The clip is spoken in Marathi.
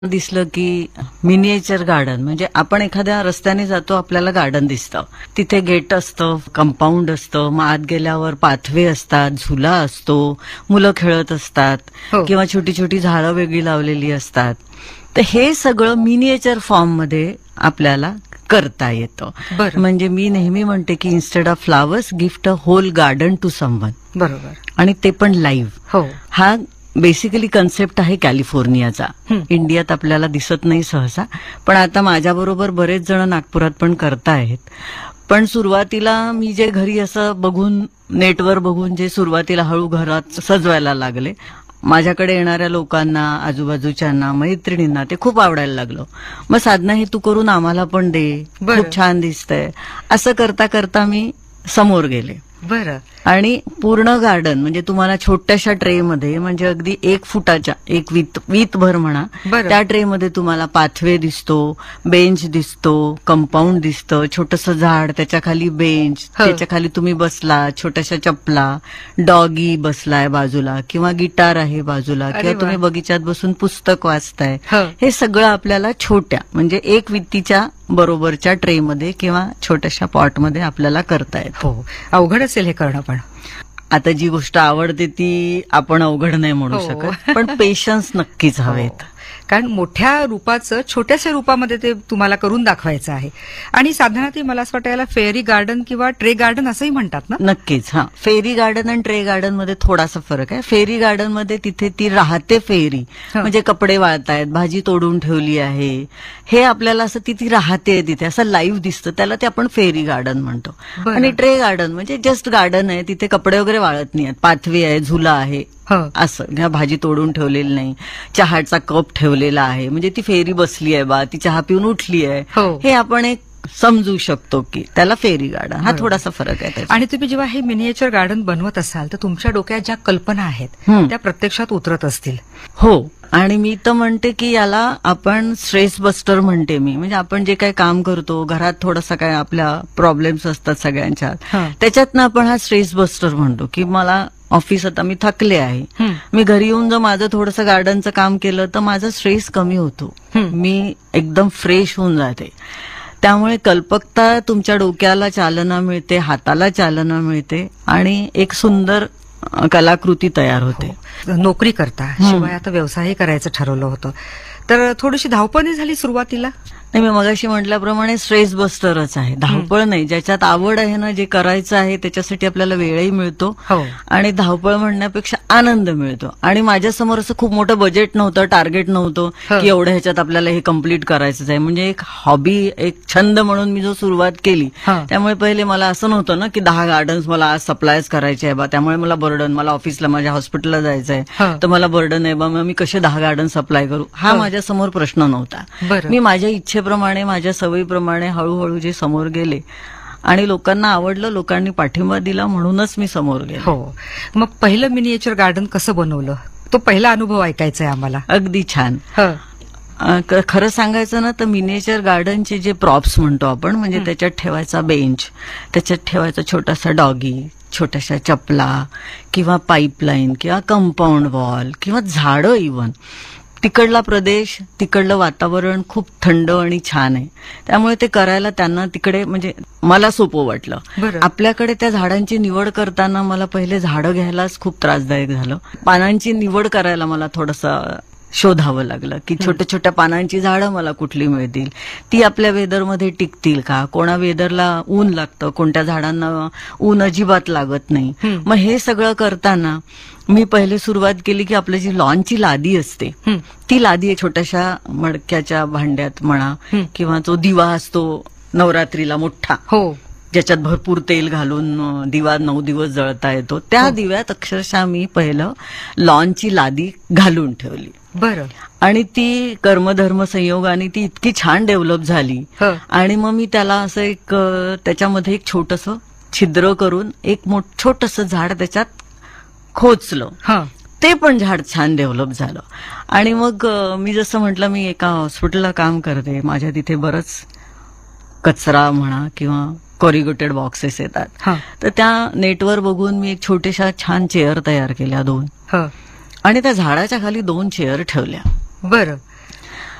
दिसलं की मिनिएचर गार्डन म्हणजे आपण एखाद्या रस्त्याने जातो, आपल्याला गार्डन दिसतं. तिथे गेट असतं, कंपाऊंड असतं, मग आत गेल्यावर पाथवे असतात, झुला असतो, मुलं खेळत असतात किंवा छोटी छोटी झाडं वेगळी लावलेली असतात. तर हे सगळं मिनिएचर फॉर्म मध्ये आपल्याला करता येतं. म्हणजे मी नेहमी म्हणते की instead of flowers gift a whole garden two someone. बरोबर. आणि ते पण लाईव्ह. हा बेसिकली कन्सेप्ट आहे कॅलिफोर्नियाचा. इंडियात आपल्याला दिसत नाही सहसा, पण आता माझ्याबरोबर बरेच जण नागपुरात पण करतायत. पण सुरुवातीला मी जे घरी असं बघून, नेटवर बघून जे सुरुवातीला हळू घरात सजवायला लागले, माझ्याकडे येणाऱ्या लोकांना, आजूबाजूच्यांना, मैत्रिणींना ते खूप आवडायला लागलं. मग साधना हे तू करून आम्हाला पण दे, खूप छान दिसतंय. असं करता करता मी समोर गेले. बरं. आणि पूर्ण गार्डन म्हणजे तुम्हाला छोट्याशा ट्रे मध्ये, म्हणजे अगदी 1 फुटाच्या, 1 वीत भर म्हणा, त्या ट्रे मध्ये तुम्हाला पाथवे दिसतो, बेंच दिसतो, कंपाऊंड दिसतं, छोटंसं झाड, त्याच्या खाली बेंच, त्याच्या खाली तुम्ही बसला, छोट्याशा चपला, डॉगी बसलाय बाजूला किंवा गिटार आहे बाजूला, किंवा तुम्ही बगीच्यात बसून पुस्तक वाचताय. हे सगळं आपल्याला छोट्या म्हणजे 1 वित्तीच्या बरोबरच्या ट्रे मध्ये किंवा छोट्याशा पॉटमध्ये आपल्याला करता येतं. अवघड असेल हे करणं, पण आता जी गोष्ट आवडते ती आपण अवघड नाही म्हणू शकत, पण पेशन्स नक्कीच हवेत. कारण मोठ्या रूपाचं छोट्याशा रूपामध्ये ते तुम्हाला करून दाखवायचं आहे. आणि साधारणतः ते मला असं वाटतं याला फेरी गार्डन किंवा ट्रे गार्डन असंही म्हणतात ना? नक्कीच. हा, फेरी गार्डन आणि ट्रे गार्डन मध्ये थोडासा फरक आहे. फेरी गार्डन मध्ये तिथे ती राहते फेरी, म्हणजे कपडे वाळतायत, भाजी तोडून ठेवली आहे, हे आपल्याला असं ती राहते तिथे, असं लाईव्ह दिसतं, त्याला ते आपण फेरी गार्डन म्हणतो. आणि ट्रे गार्डन म्हणजे जस्ट गार्डन आहे, तिथे कपडे वगैरे वाळत नाहीत, पाथवे आहे, झुला आहे, असं भाजी तोडून ठेवलेली नाही, चहाचा कप ठेवलेला आहे, म्हणजे ती फेरी बसली आहे बा, ती चहा पिऊन उठली आहे, हे आपण एक समजू शकतो की त्याला फेरी गार्डन. हा थोडासा फरक आहे. आणि तुम्ही जेव्हा हे मिनिएचर गार्डन बनवत असाल तर तुमच्या डोक्यात ज्या कल्पना आहेत त्या प्रत्यक्षात उतरत असतील. हो. आणि मी तर म्हणते की याला आपण स्ट्रेस बस्टर म्हणते मी. म्हणजे आपण जे काही काम करतो, घरात थोडासा काय आपल्या प्रॉब्लेम्स असतात सगळ्यांच्यात, त्याच्यातनं आपण हा स्ट्रेस बस्टर म्हणतो की मला ऑफिस आता मी थकले आहे, मी घरी येऊन जर माझं थोडंसं गार्डनचं काम केलं तर माझा स्ट्रेस कमी होतो, मी एकदम फ्रेश होऊन जाते. त्यामुळे कल्पकता तुमच्या डोक्याला चालना मिळते, हाताला चालना मिळते आणि एक सुंदर कलाकृती तयार होते. नोकरी करता शिवाय आता व्यवसायही करायचं ठरवलं होतं, तर थोडीशी धावपळ नाही झाली सुरुवातीला? नाही, मी मगाशी म्हटल्याप्रमाणे स्ट्रेस बस्टरच आहे, धावपळ नाही. ज्याच्यात आवड आहे ना, जे करायचं आहे त्याच्यासाठी आपल्याला वेळही मिळतो आणि धावपळ म्हणण्यापेक्षा आनंद मिळतो. आणि माझ्यासमोर असं खूप मोठं बजेट नव्हतं, टार्गेट नव्हतं की एवढ्या ह्याच्यात आपल्याला हे कम्प्लीट करायचंच आहे. म्हणजे एक हॉबी, एक छंद म्हणून मी जो सुरुवात केली, त्यामुळे पहिले मला असं नव्हतं ना की 10 गार्डन्स मला आज सप्लायच करायचे आहे बा, त्यामुळे मला बर्डन, मला ऑफिसला माझ्या हॉस्पिटलला जायचं आहे तर मला बर्डन आहे बा, मग मी कसे 10 गार्डन सप्लाय करू, हा माझ्यासमोर प्रश्न नव्हता. मी माझ्या इच्छेप्रमाणे, माझ्या सवयीप्रमाणे हळूहळू जे समोर गेले आणि लोकांना आवडलं, लोकांनी पाठिंबा दिला, म्हणूनच मी समोर गेले. मग पहिलं मिनिएचर गार्डन कसं बनवलं, तो पहिला अनुभव ऐकायचा आहे आम्हाला. अगदी छान. खरं सांगायचं ना तर मिनिएचर गार्डनचे जे प्रॉप्स म्हणतो आपण, म्हणजे त्याच्यात ठेवायचा बेंच, त्याच्यात ठेवायचा छोटासा डॉगी, छोट्याशा चपला किंवा पाईपलाईन किंवा कंपाऊंड वॉल किंवा झाडं, इव्हन तिकडला प्रदेश, तिकडलं वातावरण खूप थंड आणि छान आहे, त्यामुळे ते करायला त्यांना तिकडे म्हणजे मला सोपं वाटलं. आपल्याकडे त्या झाडांची निवड करताना मला पहिले झाडं घ्यायलाच खूप त्रासदायक झालं. पानांची निवड करायला मला थोडंसं शोधावं लागलं की छोट्या छोट्या पानांची झाडं मला कुठली मिळतील, ती आपल्या वेदरमध्ये टिकतील का, कोणा वेदरला ऊन लागतं, कोणत्या झाडांना ऊन अजिबात लागत नाही. मग हे सगळं करताना मी पहिले सुरुवात केली की आपली जी लॉनची लादी असते, ती लादी एक छोट्याशा मडक्याच्या भांड्यात म्हणा किंवा जो दिवा असतो नवरात्रीला मोठा, ज्याच्यात भरपूर तेल घालून दिवा 9 दिवस जळता येतो, त्या दिव्यात अक्षरशः मी पहिलं लॉनची लादी घालून ठेवली. आणि ती कर्मधर्म संयोगाने ती इतकी छान डेव्हलप झाली. आणि मग मी त्याला असं एक त्याच्यामध्ये एक छोटंसं छिद्र करून एक छोटंसं झाड त्याच्यात खोचलं, ते पण झाड छान डेव्हलप झालं. आणि मग मी जसं म्हटलं, मी एका हॉस्पिटलला काम करते, माझ्या तिथे बरंच कचरा म्हणा किंवा कॉरिगेटेड बॉक्सेस येतात, तर त्या नेटवर बघून मी एक छोट्याशा छान चेअर तयार केल्या 2, आणि त्या झाडाच्या खाली 2 चेअर ठेवल्या.